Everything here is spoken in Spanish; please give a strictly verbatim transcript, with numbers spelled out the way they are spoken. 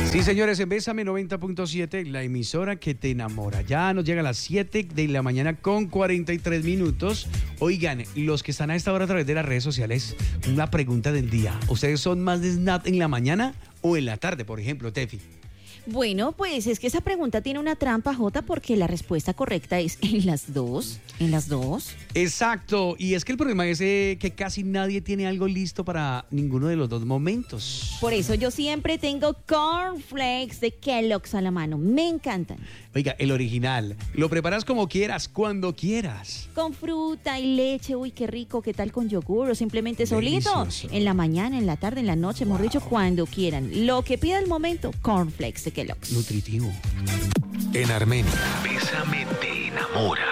Sí, señores, en Bésame noventa punto siete, la emisora que te enamora. Ya nos llega a las siete de la mañana con cuarenta y tres minutos. Oigan, los que están a esta hora a través de las redes sociales, una pregunta del día. ¿Ustedes son más de Snap en la mañana o en la tarde, por ejemplo, Tefi? Bueno, pues es que esa pregunta tiene una trampa, Jota, porque la respuesta correcta es en las dos. ¿En las dos? Exacto, y es que el problema es eh, que casi nadie tiene algo listo para ninguno de los dos momentos. Por eso yo siempre tengo cornflakes de Kellogg's a la mano. Me encantan. Oiga, el original. Lo preparas como quieras, cuando quieras. Con fruta y leche, uy, qué rico. ¿Qué tal con yogur o simplemente solito? Delicioso. En la mañana, en la tarde, en la noche, mejor dicho, cuando quieran. Lo que pida el momento, cornflakes de Kellogg's. Nutritivo. En Armenia, Bésame te enamora.